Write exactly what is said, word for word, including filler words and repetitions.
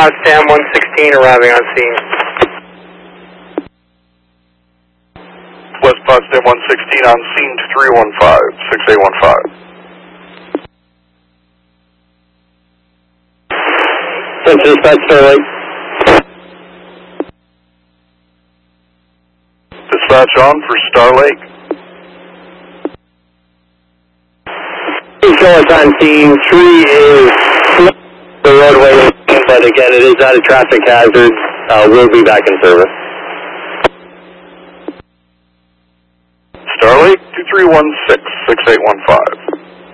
Potsdam one sixteen arriving on scene. West Potsdam one sixteen on scene to three one five, six eight one five. Central Dispatch, Starlight. Dispatch on for Star Lake. Show us on scene. Tree is the roadway, but again, it is not a traffic hazard. Uh, we'll be back in service. Star Lake two three one six, six eight one five.